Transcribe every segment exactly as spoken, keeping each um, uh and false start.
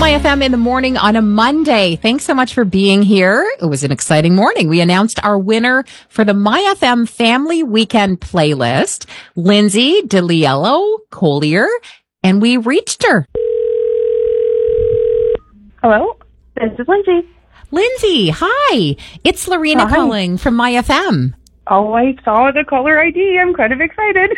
My F M in the morning on a Monday. Thanks so much for being here. It was an exciting morning. We announced our winner for the My F M Family Weekend playlist, Lindsay DeLiello Collier, and we reached her. Hello, this is Lindsay. Lindsay, hi. It's Lorena Hi. calling from My F M. Oh, I saw the caller I D. I'm kind of excited.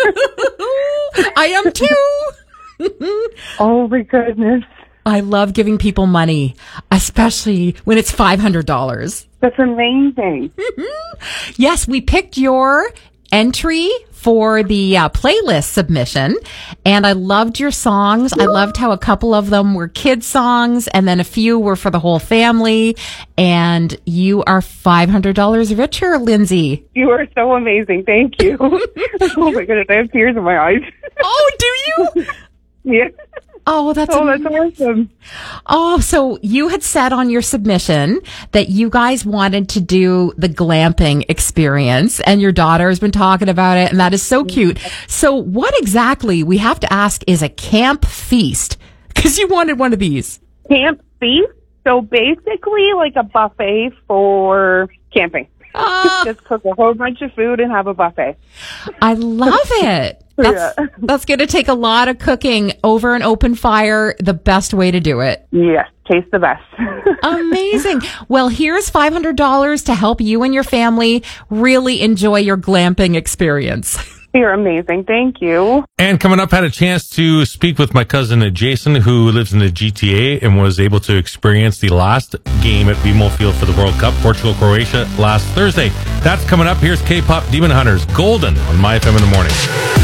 I am too. Oh, my goodness. I love giving people money, especially when it's five hundred dollars. That's amazing. Yes, we picked your entry for the uh, playlist submission, and I loved your songs. I loved how a couple of them were kids' songs, and then a few were for the whole family, and you are five hundred dollars richer, Lindsay. You are so amazing. Thank you. Oh, my goodness. I have tears in my eyes. Oh, do you? Yeah. Oh, that's Oh, that's awesome. Oh, so you had said on your submission that you guys wanted to do the glamping experience, and your daughter has been talking about it, and that is so cute. So what exactly, we have to ask, is a camp feast? Because you wanted one of these. Camp feast? So basically like a buffet for camping. Ah, Just cook a whole bunch of food and have a buffet. I love it. That's, Yeah. that's going to take a lot of cooking over an open fire, the best way to do it. Yes, taste the best. Amazing. Well, here's five hundred dollars to help you and your family really enjoy your glamping experience. You're amazing. Thank you. And coming up, had a chance to speak with my cousin Jason, who lives in the G T A and was able to experience the last game at B M O Field for the World Cup, Portugal-Croatia, last Thursday. That's coming up. Here's K-pop Demon Hunters, Golden, on My F M in the morning.